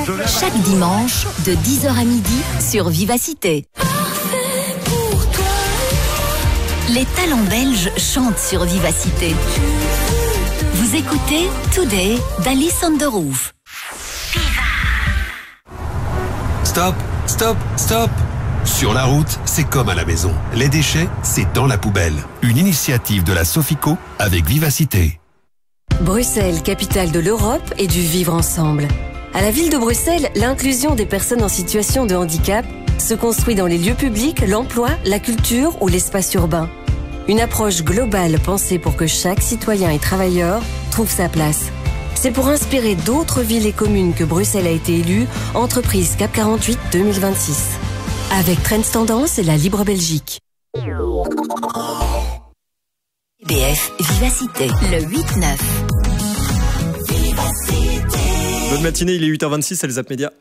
Chaque dimanche, de 10h à midi, sur Vivacité. Les talents belges chantent sur Vivacité. Vous écoutez Today d'Alice on the Roof. Stop, stop, stop. Sur la route, c'est comme à la maison. Les déchets, c'est dans la poubelle. Une initiative de la Sofico avec Vivacité. Bruxelles, capitale de l'Europe et du vivre ensemble. À la ville de Bruxelles, l'inclusion des personnes en situation de handicap se construit dans les lieux publics, l'emploi, la culture ou l'espace urbain. Une approche globale pensée pour que chaque citoyen et travailleur trouve sa place. C'est pour inspirer d'autres villes et communes que Bruxelles a été élue entreprise CAP 48 2026. Avec Trends Tendance et la Libre Belgique. BF Vivacité, le 8-9. Bonne matinée, il est 8h26, c'est le Zap Média.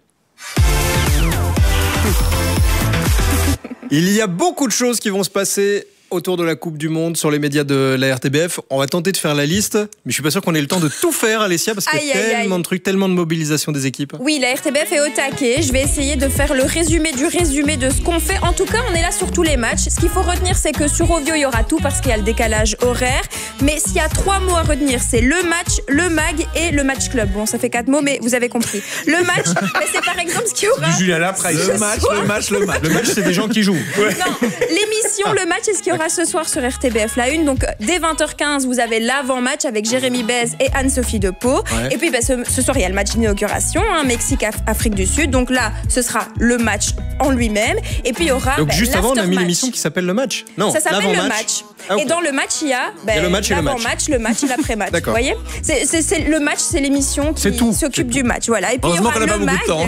Il y a beaucoup de choses qui vont se passer autour de la Coupe du Monde sur les médias de la RTBF. On va tenter de faire la liste, mais je suis pas sûr qu'on ait le temps de tout faire, Alessia, parce qu'il y a tellement de trucs, tellement de mobilisation des équipes. Oui, la RTBF est au taquet. Je vais essayer de faire le résumé de ce qu'on fait. En tout cas, on est là sur tous les matchs. Ce qu'il faut retenir, c'est que sur Ovio, il y aura tout parce qu'il y a le décalage horaire. Mais s'il y a 3 mots à retenir, c'est le match, le mag et le match club. Bon, ça fait 4 mots, mais vous avez compris. Le match, c'est par exemple ce qu'il y aura. Julien Laprade. Le match. Le match, c'est des gens qui jouent. Ouais. Non, l'émission, le match, c'est ce qu'il y aura ce soir sur RTBF La Une. Donc, dès 20h15, vous avez l'avant-match avec Jérémy Bez et Anne-Sophie Depeau. Ouais. Et puis, ce soir, il y a le match d'inauguration, Mexique-Afrique du Sud. Donc là, ce sera le match en lui-même. Et puis, il y aura. Donc, juste avant, on a mis l'émission qui s'appelle Le Match. Non, ça s'appelle Le Match. Ah, okay. Et dans le match, il y a l'avant-match, le match et l'après-match. Vous voyez, le match, c'est l'émission qui s'occupe du match. Voilà. Et puis, heureusement qu'on n'a pas beaucoup de temps.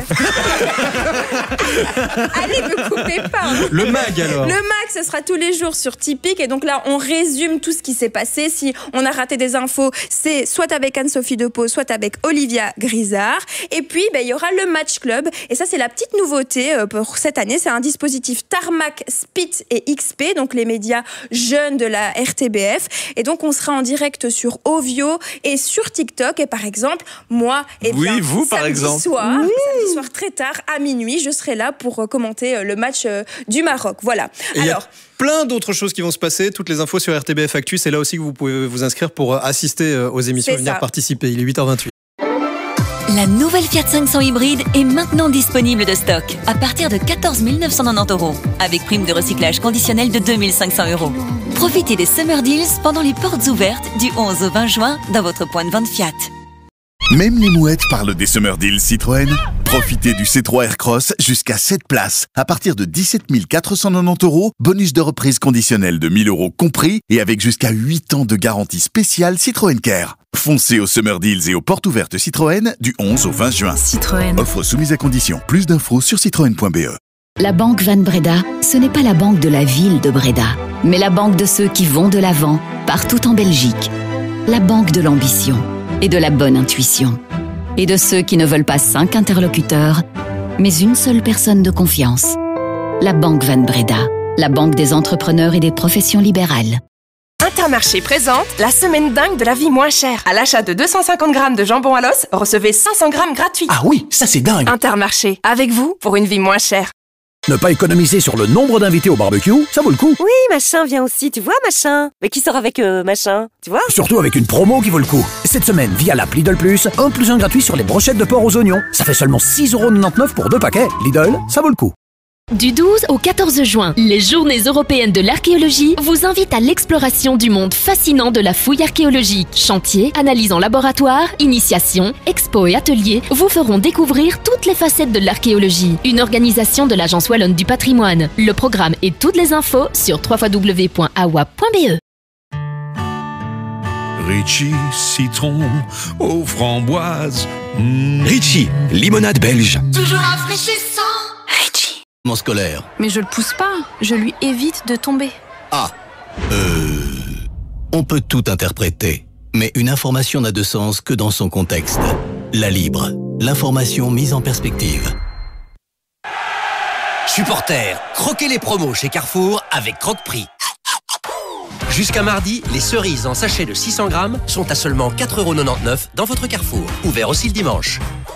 Allez, me coupez pas. Le mag, alors. Le mag, ce sera tous les jours sur Tipeee. Et donc là, on résume tout ce qui s'est passé. Si on a raté des infos, c'est soit avec Anne-Sophie Depeau, soit avec Olivia Grisard. Et puis, il y aura le Match Club. Et ça, c'est la petite nouveauté pour cette année. C'est un dispositif Tarmac, Spit et XP, donc les médias jeunes de la RTBF. Et donc, on sera en direct sur Ovio et sur TikTok. Et par exemple, moi, samedi soir très tard, à minuit, je serai là pour commenter le match du Maroc. Voilà. Et alors, plein d'autres choses qui vont se passer. Toutes les infos sur RTBF Actu. C'est là aussi que vous pouvez vous inscrire pour assister aux émissions et venir participer. Il est 8h28. La nouvelle Fiat 500 hybride est maintenant disponible de stock à partir de 14 990 €, avec prime de recyclage conditionnelle de 2 500 €. Profitez des Summer Deals pendant les portes ouvertes du 11 au 20 juin dans votre point de vente Fiat. Même les mouettes parlent des Summer Deals Citroën. Profitez du C3 Aircross jusqu'à 7 places à partir de 17 490 €, bonus de reprise conditionnelle de 1 000 € compris et avec jusqu'à 8 ans de garantie spéciale Citroën Care. Foncez aux Summer Deals et aux portes ouvertes Citroën du 11 au 20 juin. Citroën. Offre soumise à conditions. Plus d'infos sur citroën.be. La Banque Van Breda, ce n'est pas la banque de la ville de Breda, mais la banque de ceux qui vont de l'avant, partout en Belgique. La banque de l'ambition et de la bonne intuition. Et de ceux qui ne veulent pas 5 interlocuteurs, mais une seule personne de confiance. La Banque Van Breda, la banque des entrepreneurs et des professions libérales. Intermarché présente la semaine dingue de la vie moins chère. À l'achat de 250 grammes de jambon à l'os, recevez 500 grammes gratuits. Ah oui, ça c'est dingue. Intermarché, avec vous pour une vie moins chère. Ne pas économiser sur le nombre d'invités au barbecue, ça vaut le coup. Oui, machin vient aussi, tu vois, machin. Mais qui sort avec machin, tu vois? Surtout avec une promo qui vaut le coup. Cette semaine, via l'app Lidl Plus, 1 + 1 gratuit sur les brochettes de porc aux oignons. Ça fait seulement 6,99 € pour 2 paquets. Lidl, ça vaut le coup. Du 12 au 14 juin, les Journées européennes de l'archéologie vous invitent à l'exploration du monde fascinant de la fouille archéologique. Chantiers, analyses en laboratoire, initiations, expos et ateliers vous feront découvrir toutes les facettes de l'archéologie. Une organisation de l'Agence Wallonne du Patrimoine. Le programme et toutes les infos sur www.awa.be. Ritchie, citron aux framboises. Ritchie, limonade belge. Toujours rafraîchissant. Mon scolaire. Mais je le pousse pas, je lui évite de tomber. Ah, on peut tout interpréter, mais une information n'a de sens que dans son contexte. La Libre, l'information mise en perspective. Supporters, croquez les promos chez Carrefour avec Croque-Prix. Jusqu'à mardi, les cerises en sachet de 600 grammes sont à seulement 4,99 € dans votre Carrefour. Ouvert aussi le dimanche.